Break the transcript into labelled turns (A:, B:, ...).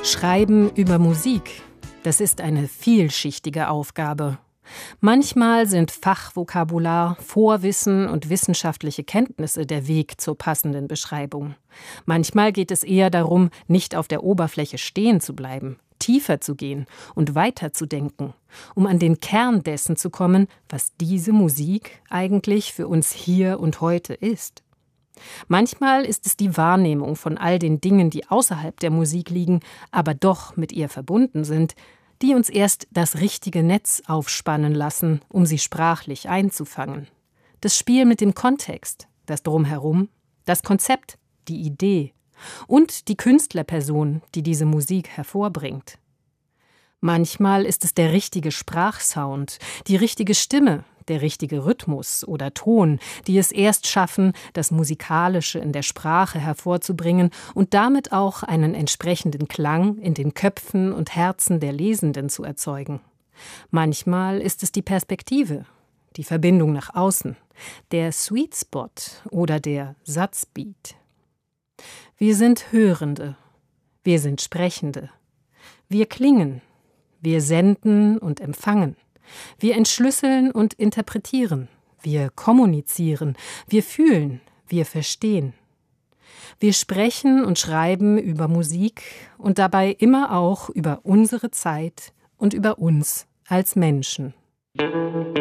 A: Schreiben über Musik, das ist eine vielschichtige Aufgabe. Manchmal sind Fachvokabular, Vorwissen und wissenschaftliche Kenntnisse der Weg zur passenden Beschreibung. Manchmal geht es eher darum, nicht auf der Oberfläche stehen zu bleiben, tiefer zu gehen und weiter zu denken, um an den Kern dessen zu kommen, was diese Musik eigentlich für uns hier und heute ist. Manchmal ist es die Wahrnehmung von all den Dingen, die außerhalb der Musik liegen, aber doch mit ihr verbunden sind, die uns erst das richtige Netz aufspannen lassen, um sie sprachlich einzufangen. Das Spiel mit dem Kontext, das Drumherum, das Konzept, die Idee und die Künstlerperson, die diese Musik hervorbringt. Manchmal ist es der richtige Sprachsound, die richtige Stimme, der richtige Rhythmus oder Ton, die es erst schaffen, das Musikalische in der Sprache hervorzubringen und damit auch einen entsprechenden Klang in den Köpfen und Herzen der Lesenden zu erzeugen. Manchmal ist es die Perspektive, die Verbindung nach außen, der Sweet Spot oder der Satzbeat. Wir sind Hörende, wir sind Sprechende, wir klingen, wir senden und empfangen. Wir entschlüsseln und interpretieren, wir kommunizieren, wir fühlen, wir verstehen. Wir sprechen und schreiben über Musik und dabei immer auch über unsere Zeit und über uns als Menschen.